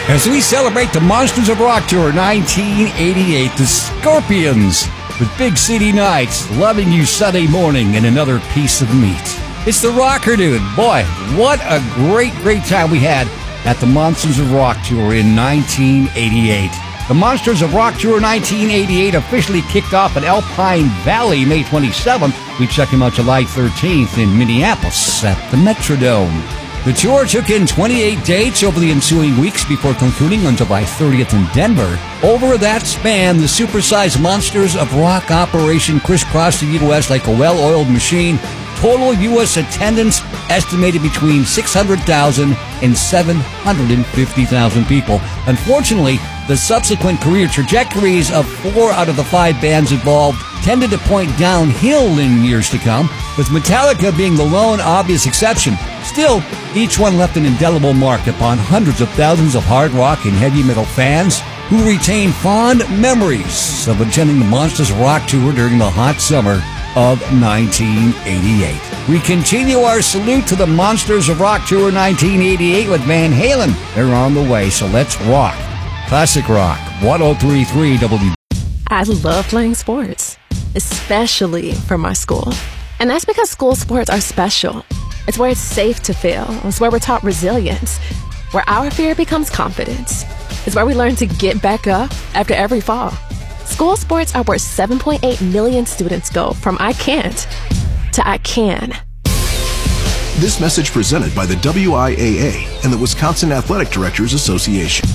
As we celebrate the Monsters of Rock Tour 1988, the Scorpions with Big City Nights, Loving You Sunday Morning, and Another Piece of Meat. It's the Rocker Dude. Boy, what a great time we had at the Monsters of Rock Tour in 1988. The Monsters of Rock Tour 1988 officially kicked off at Alpine Valley May 27th. We checked them out July 13th in Minneapolis at the Metrodome. The tour took in 28 dates over the ensuing weeks before concluding on July 30th in Denver. Over that span, the supersized Monsters of Rock operation crisscrossed the U.S. like a well-oiled machine. Total U.S. attendance estimated between 600,000 and 750,000 people. Unfortunately, the subsequent career trajectories of 4 out of the 5 bands involved tended to point downhill in years to come, with Metallica being the lone obvious exception. Still, each one left an indelible mark upon hundreds of thousands of hard rock and heavy metal fans who retain fond memories of attending the Monsters of Rock Tour during the hot summer of 1988. We continue our salute to the Monsters of Rock Tour 1988 with Van Halen. They're on the way, so let's rock. Classic Rock, 103.3 W. I love playing sports, especially for my school. And that's because school sports are special. It's where it's safe to fail. It's where we're taught resilience, where our fear becomes confidence. It's where we learn to get back up after every fall. School sports are where 7.8 million students go from I can't to I can. This message presented by the WIAA and the Wisconsin Athletic Directors Association.